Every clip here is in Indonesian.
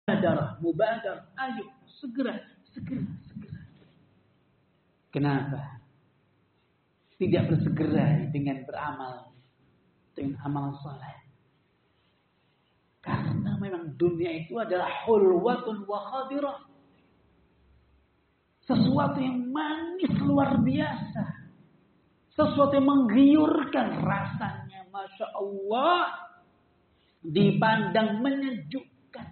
Mubadarah. Ayo, segera. Kenapa? Tidak bersegera dengan beramal, dengan amal saleh. Karena memang dunia itu adalah hulwatun wa khadirah. Sesuatu yang manis luar biasa. Sesuatu yang menggiurkan rasanya. Masya Allah. Dipandang menyejukkan.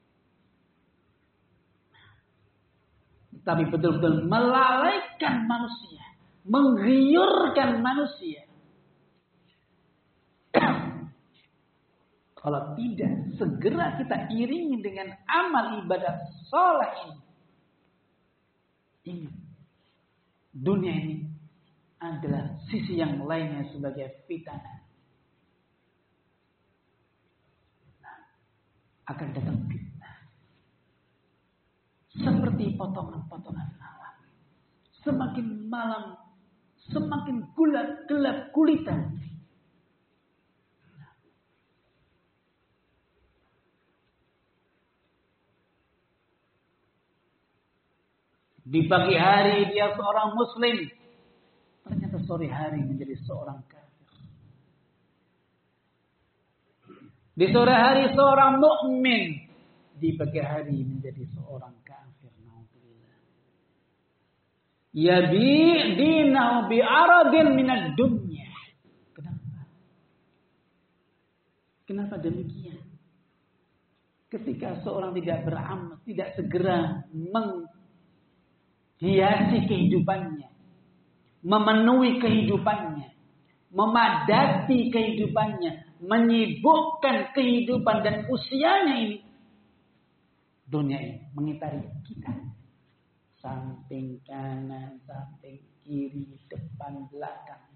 Tapi betul-betul melalaikan manusia. Menggiurkan manusia. Kalau tidak, segera kita iringi dengan amal ibadah saleh ini. Ingat, dunia ini adalah sisi yang lainnya sebagai fitnah. Akan datang fitnah. Seperti potongan-potongan alam. Semakin malam, semakin gelap gulita. Di pagi hari dia seorang muslim. Ternyata sore hari menjadi seorang kafir. Di sore hari seorang mukmin. Di pagi hari menjadi seorang kafir. Nauzubillah. Yabi dinahu bi'aradin minad dunya. Kenapa? Kenapa demikian? Ketika seorang tidak beramal, tidak segera hiasi kehidupannya, memenuhi kehidupannya, memadati kehidupannya, menyibukkan kehidupan dan usianya ini. Dunia ini mengitari kita. Samping kanan, samping kiri, depan, belakang.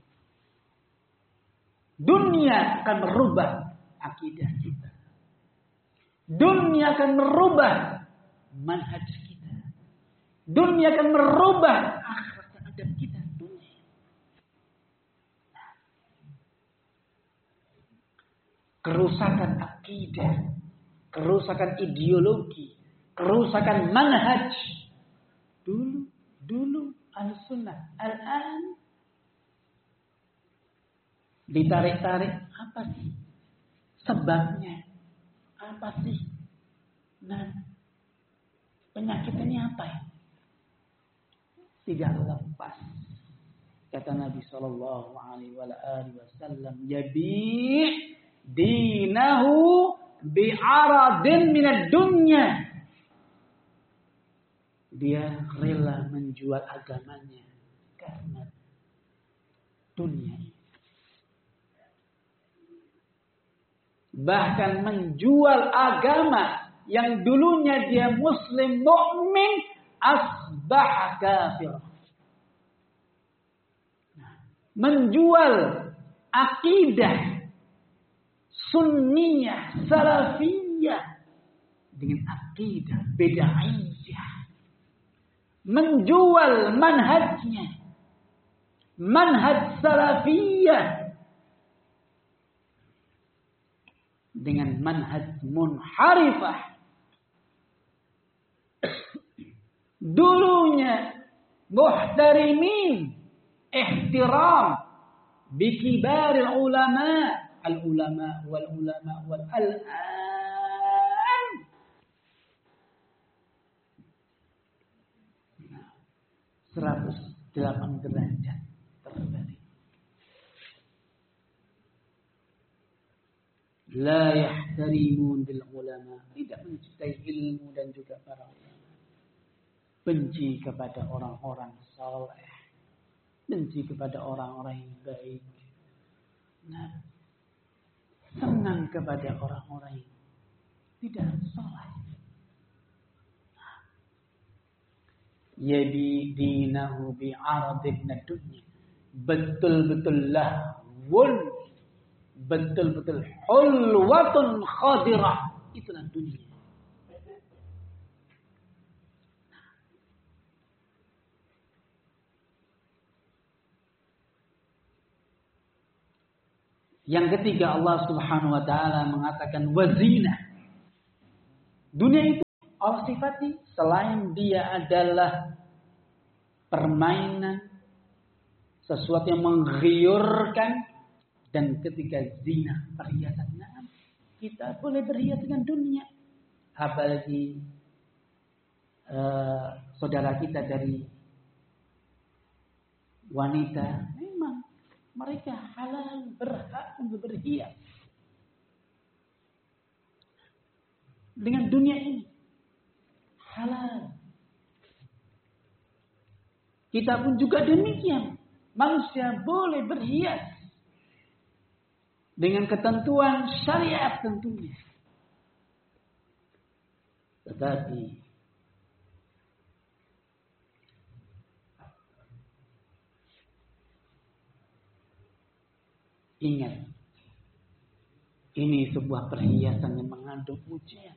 Dunia akan merubah akidah kita. Dunia akan merubah manhaj kita. Dunia akan merubah akhlak dan adab kita. Dunia. Kerusakan akidah, kerusakan ideologi, kerusakan manhaj. Dulu al-sunnah, al-an ditarik-tarik. Apa sih sebabnya? Apa sih? Nah, penyakit ini apa ya? Tidak lepas. Kata Nabi sallallahu alaihi wasallam, "Yabi dinahu bi'aradin minad dunya." Dia rela menjual agamanya karena dunia. Bahkan menjual agama yang dulunya dia muslim mukmin asbah kafir. Menjual akidah sunniyah salafiyah dengan akidah bid'ahiyah. Menjual manhajnya, manhaj salafiyah dengan manhaj munharifah. Dulunya muhtarimin, ihtiram bikibaril ulama, al-ulama wal al-an 108 derajat terbalik. La yahtarimun bil ulama, tidak mencintai ilmu dan juga para ulama. Benci kepada orang-orang saleh, benci kepada orang-orang yang baik. Nah, senang kepada orang-orang yang tidak saleh. Yabi dinahu bi'aradin dunya. Betul-betul lahwun, betul-betul hulwatun khadirah. Itulah dunia. Yang ketiga, Allah Subhanahu wa taala mengatakan wazina. Dunia itu Allah sifati selain dia adalah permainan, sesuatu yang menggiurkan, dan ketika zina perhiasannya, kita boleh berhias dengan dunia. Apalagi saudara kita dari wanita, memang mereka halal, berhak untuk berhias dengan dunia ini, halal. Kita pun juga demikian, manusia boleh berhias dengan ketentuan syariat tentunya. Tetapi ingat, ini sebuah perhiasan yang mengandung ujian.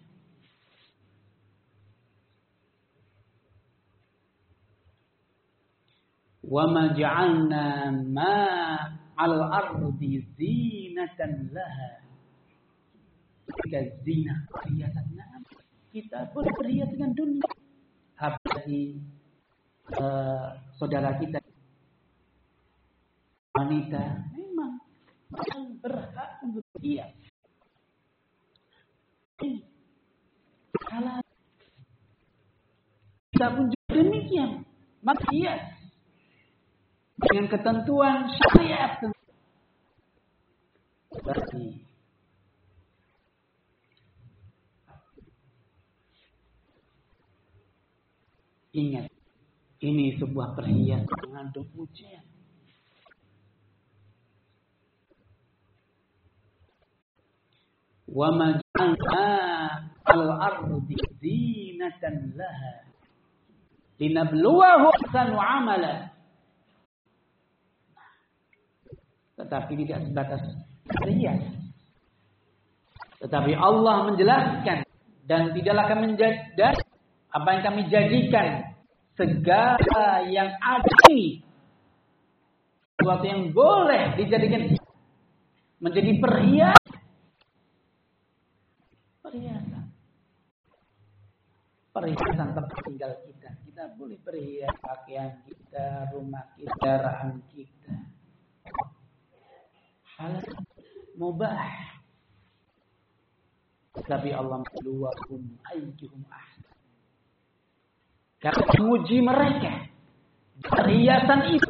Wa ma ja'alna ma 'alal ardi zinatan laha. Ketika zina perhiasannya, kita boleh berhias dengan dunia. Apalagi saudara kita wanita, memang berhak untuk berhias. Ini halal. Kita pun juga demikian, berhias dengan ketentuan syariat. Berarti ingat, ini sebuah perhiasan mengandung ujian. Wa ma ja'alna 'alal ardi zinatan laha linabluwahum ahsanu 'amala. Tetapi tidak sebatas perhias. Tetapi Allah menjelaskan, dan tidaklah kami menjadikan apa yang kami jadikan segala yang ada ini, sesuatu yang boleh dijadikan menjadi perhiasan. Perhiasan tempat tinggal kita. Kita boleh berhias pakaian kita, rumah kita, kendaraan kita. Halal, mubah. Tapi Allah meluahum ayyuhum ahsan. Karena menguji mereka, perhiasan itu,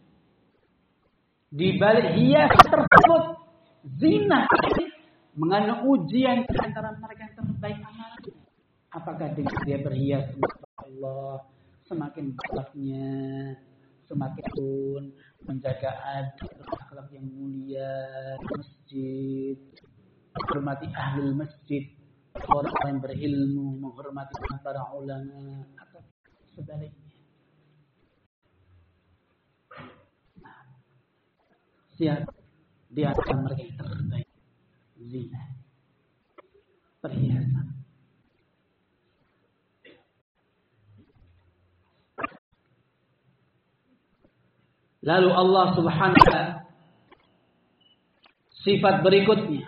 di balik hiasan tersebut, zina mengandung ujian antara mereka yang terbaik amalnya. Apakah dengan dia berhias kepada Allah, semakin baiknya, semakin pun menjaga adab akhlak yang mulia di masjid, menghormati ahli masjid, orang yang berilmu, menghormati para ulama, atau sebaliknya. Siapa di antara mereka yang terbaik? Zina, perhiasan. Lalu Allah Subhanahu wa ta'ala, sifat berikutnya,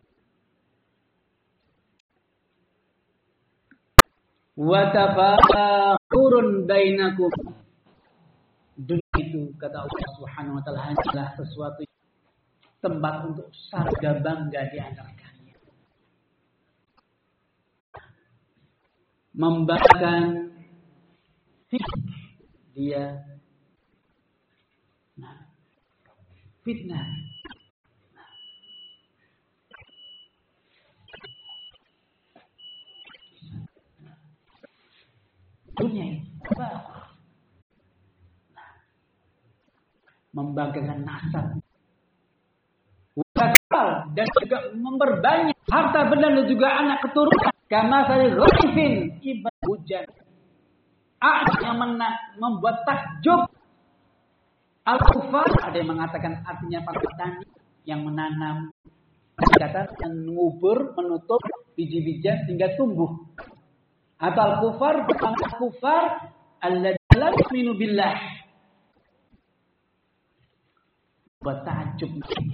wa tafakhurun bainakum. Dunia itu, kata Allah Subhanahu wa ta'ala, hanyalah sesuatu tempat untuk sarga bangga di antara kalian. Membanggakan dia, fitnah. Dunia ini membanggakan nasab, dan juga memperbanyak harta benda dan juga anak keturunan. Karena saya ghaifin, ibarat hujan. Yang membuat takjub. Al-kufar, ada yang mengatakan artinya para petani yang menanam, kata mengubur, menutup biji-bijian sehingga tumbuh. Atau al-kufar, al-kufar alladzina la yu'minu billah. Buat takjub